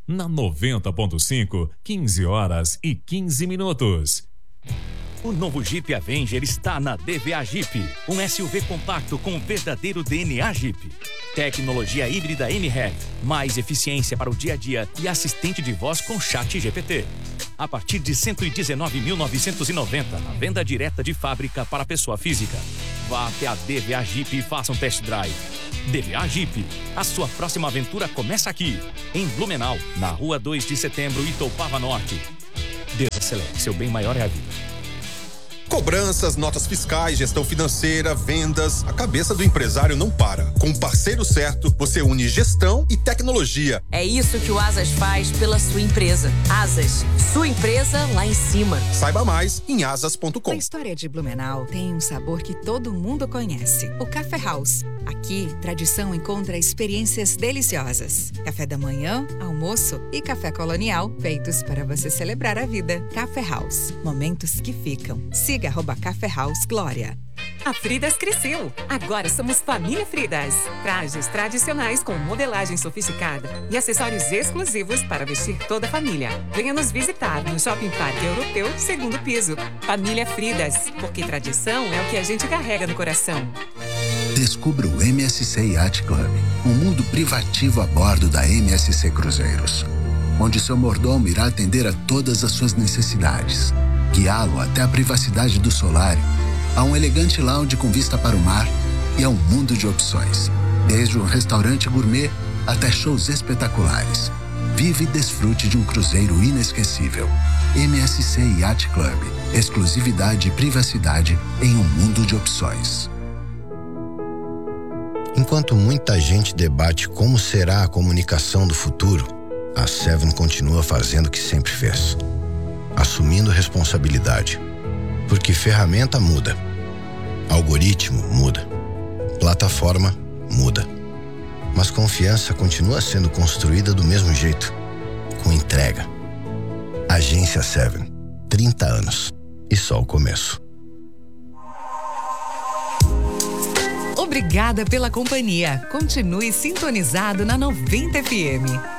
Na 90.5, 15 horas e 15 minutos. O novo Jeep Avenger está na DVA Jeep. Um SUV compacto com o verdadeiro DNA Jeep. Tecnologia híbrida MHEV, mais eficiência para o dia a dia e assistente de voz com chat GPT. A partir de R$ 119.990, na venda direta de fábrica para pessoa física. Vá até a DVA Jeep e faça um test drive. DVA Jeep, a sua próxima aventura começa aqui, em Blumenau, na Rua 2 de Setembro, Itoupava Norte. Deus acelere, seu bem maior é a vida. Cobranças, notas fiscais, gestão financeira, vendas. A cabeça do empresário não para. Com o parceiro certo, você une gestão e tecnologia. É isso que o Asas faz pela sua empresa. Asas, sua empresa lá em cima. Saiba mais em asas.com. A história de Blumenau tem um sabor que todo mundo conhece: o Café House. Aqui, tradição encontra experiências deliciosas. Café da manhã, almoço e café colonial, feitos para você celebrar a vida. Café House, momentos que ficam. Siga @Café House Glória. A Fridas cresceu. Agora somos Família Fridas. Trajes tradicionais com modelagem sofisticada e acessórios exclusivos para vestir toda a família. Venha nos visitar no Shopping Parque Europeu, 2º piso. Família Fridas, porque tradição é o que a gente carrega no coração. Descubra o MSC Yacht Club, um mundo privativo a bordo da MSC Cruzeiros, onde seu mordomo irá atender a todas as suas necessidades, guiá-lo até a privacidade do solário, a um elegante lounge com vista para o mar e a um mundo de opções, desde um restaurante gourmet até shows espetaculares. Vive e desfrute de um cruzeiro inesquecível. MSC Yacht Club, exclusividade e privacidade em um mundo de opções. Enquanto muita gente debate como será a comunicação do futuro, a Seven continua fazendo o que sempre fez, assumindo responsabilidade. Porque ferramenta muda, algoritmo muda, plataforma muda, mas confiança continua sendo construída do mesmo jeito, com entrega. Agência Seven, 30 anos e só o começo. Obrigada pela companhia. Continue sintonizado na 90 FM.